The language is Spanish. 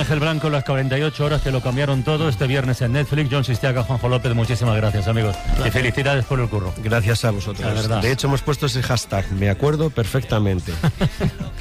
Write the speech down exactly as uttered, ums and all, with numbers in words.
Ángel Blanco, las cuarenta y ocho horas que lo cambiaron todo, este viernes en Netflix. John Sistiaga, Juanjo López, muchísimas gracias, amigos. Gracias. Y felicidades por el curro. Gracias a vosotros. De hecho, hemos puesto ese hashtag, me acuerdo perfectamente.